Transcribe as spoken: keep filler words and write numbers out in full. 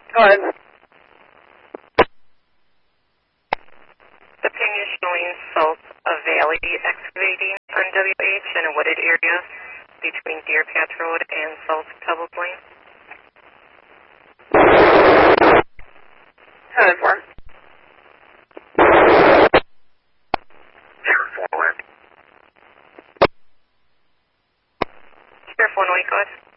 Go ahead. The ping is showing south of Valley excavating on W H in a wooded area between Deer Path Road and South Pebbles Lane. Seven four. Sheriff one way. Sheriff one way, go ahead.